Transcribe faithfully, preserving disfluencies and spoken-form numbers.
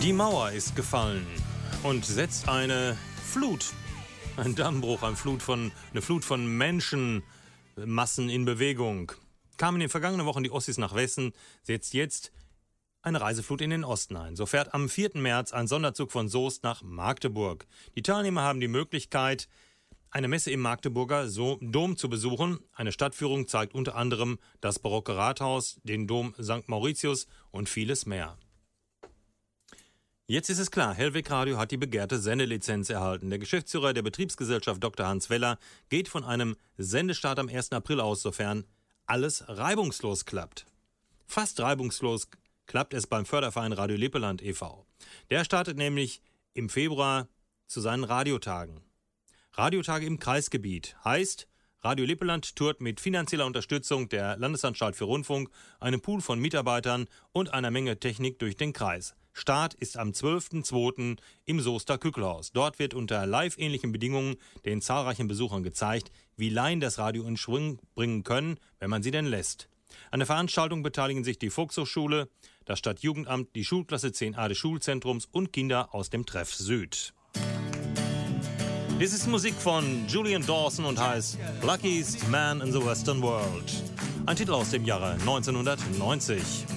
Die Mauer ist gefallen und setzt eine Flut, ein Dammbruch, eine Flut von, eine Flut von Menschenmassen in Bewegung. Kamen in den vergangenen Wochen die Ossis nach Westen, setzt jetzt eine Reiseflut in den Osten ein. So fährt am vierten März ein Sonderzug von Soest nach Magdeburg. Die Teilnehmer haben die Möglichkeit, eine Messe im Magdeburger Dom zu besuchen. Eine Stadtführung zeigt unter anderem das barocke Rathaus, den Dom Sankt Mauritius und vieles mehr. Jetzt ist es klar, Hellweg Radio hat die begehrte Sendelizenz erhalten. Der Geschäftsführer der Betriebsgesellschaft Doktor Hans Weller geht von einem Sendestart am ersten April aus, sofern alles reibungslos klappt. Fast reibungslos klappt es beim Förderverein Radio Lippeland e V Der startet nämlich im Februar zu seinen Radiotagen. Radiotage im Kreisgebiet heißt, Radio Lippeland tourt mit finanzieller Unterstützung der Landesanstalt für Rundfunk, einem Pool von Mitarbeitern und einer Menge Technik durch den Kreis. Start ist am zwölften zweiten im Soester Kückelhaus. Dort wird unter live-ähnlichen Bedingungen den zahlreichen Besuchern gezeigt, wie Laien das Radio in Schwung bringen können, wenn man sie denn lässt. An der Veranstaltung beteiligen sich die Volkshochschule, das Stadtjugendamt, die Schulklasse zehn a des Schulzentrums und Kinder aus dem Treff Süd. Dies ist Musik von Julian Dawson und heißt Luckiest Man in the Western World. Ein Titel aus dem Jahre neunzehnhundertneunzig.